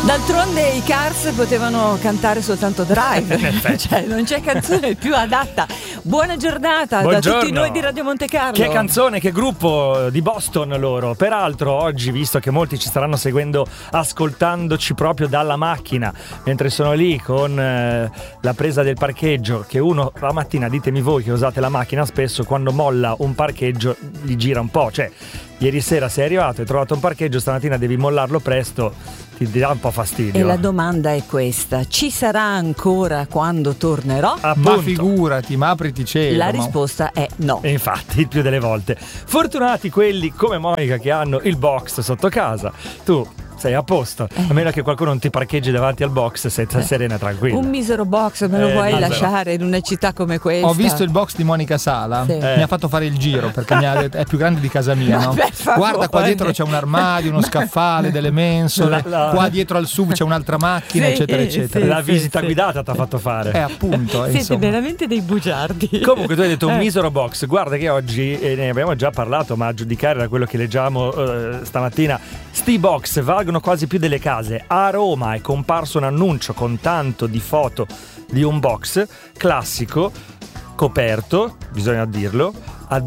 D'altronde i Cars potevano cantare soltanto Drive, cioè non c'è canzone più adatta. Buona giornata. Buongiorno. Da tutti noi di Radio Monte Carlo. Che canzone, che gruppo di Boston loro. Peraltro oggi, visto che molti ci staranno seguendo ascoltandoci proprio dalla macchina, mentre sono lì con la presa del parcheggio, che uno la mattina, ditemi voi che usate la macchina spesso, quando molla un parcheggio gli gira un po', cioè ieri sera sei arrivato, hai trovato un parcheggio, stamattina devi mollarlo presto, ti dà un po' fastidio. E la domanda è questa: ci sarà ancora quando tornerò? Appunto. Ma figurati, ma apriti cielo. La risposta è no. E infatti, il più delle volte. Fortunati quelli come Monica che hanno il box sotto casa. Tu sei a posto, a meno che qualcuno non ti parcheggi davanti al box, sei serena e tranquilla. Un misero box me lo vuoi misero. lasciare in una città come questa? Ho visto il box di Monica Sala, Sì. mi ha fatto fare il giro perché mi ha detto, è più grande di casa mia, no? Per favore. Guarda, qua dietro c'è un armadio, uno scaffale, delle mensole, qua dietro al sub c'è un'altra macchina, Sì, eccetera eccetera. La visita guidata ti ha fatto fare. Appunto, Siete insomma. veramente dei bugiardi. Comunque tu hai detto un misero box. Guarda che oggi, e ne abbiamo già parlato, ma a giudicare da quello che leggiamo stamattina, sti box valgono quasi più delle case. A Roma è comparso un annuncio con tanto di foto di un box classico coperto, bisogna dirlo, a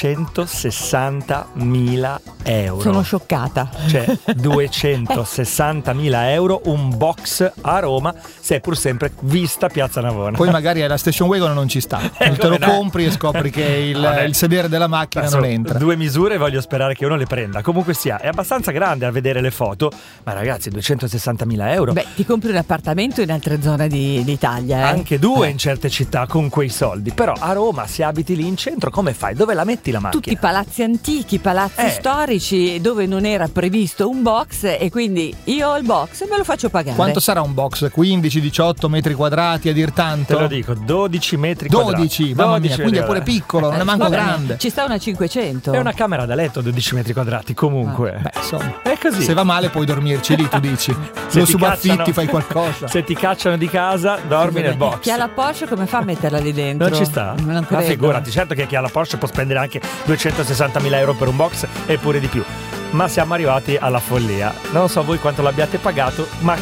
260.000 euro. Sono scioccata. Cioè 260.000 euro un box a Roma, se è pur sempre vista Piazza Navona. Poi magari alla station wagon non ci sta, te lo compri e scopri che il sedere della macchina non entra. Due misure, voglio sperare che uno le prenda. Comunque sia, è abbastanza grande a vedere le foto, ma ragazzi 260.000 euro. Beh, ti compri un appartamento in altre zone d'Italia. Anche due in certe città con quei soldi. Però a Roma, se abiti lì in centro, come fai? Dove la metti la macchina? Tutti palazzi antichi, palazzi storici dove non era previsto un box, e quindi io ho il box e me lo faccio pagare. Quanto sarà un box? 15-18 metri quadrati a dir tanto? Te lo dico, 12 metri 12, mamma mia, quindi è pure piccolo, non è manco grande. Ci sta una 500. È una camera da letto 12 metri quadrati comunque. Beh, insomma, è così. Se va male puoi dormirci lì, tu dici. Se Lo ti subaffitti, cacciano- fai qualcosa. Se ti cacciano di casa, dormi nel box. Chi ha la Porsche come fa a metterla lì dentro? Non ci sta? Non Ma credo. figurati, certo che chi ha la Porsche può spendere anche 260.000 euro per un box e pure di più. Ma siamo arrivati alla follia. Non so voi quanto l'abbiate pagato, ma